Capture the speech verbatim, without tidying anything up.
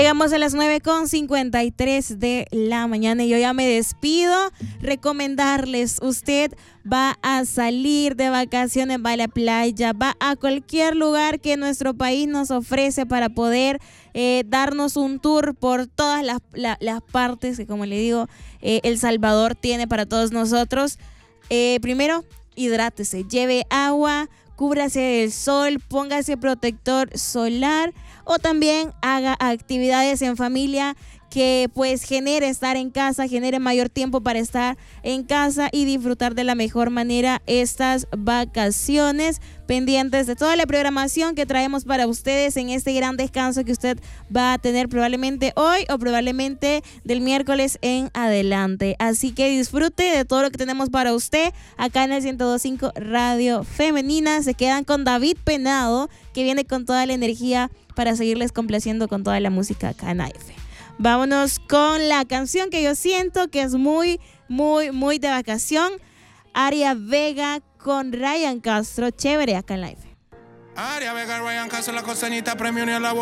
Llegamos a las nueve con cincuenta y tres de la mañana y yo ya me despido. Recomendarles, usted va a salir de vacaciones, va a la playa, va a cualquier lugar que nuestro país nos ofrece para poder eh, darnos un tour por todas las, la, las partes que, como le digo, eh, El Salvador tiene para todos nosotros. Eh, primero, hidrátese, lleve agua, cúbrase del sol, póngase protector solar o también haga actividades en familia que pues genere estar en casa, genere mayor tiempo para estar en casa y disfrutar de la mejor manera estas vacaciones, pendientes de toda la programación que traemos para ustedes en este gran descanso que usted va a tener probablemente hoy o probablemente del miércoles en adelante. Así que disfrute de todo lo que tenemos para usted acá en el ciento dos punto cinco Radio Femenina. Se quedan con David Penado, que viene con toda la energía para seguirles complaciendo con toda la música acá en A F. Vámonos con la canción que yo siento que es muy, muy, muy de vacación. Aria Vega con Ryan Castro, chévere acá en la F. Aria Vega, Ryan Castro, la costeñita premio ni a la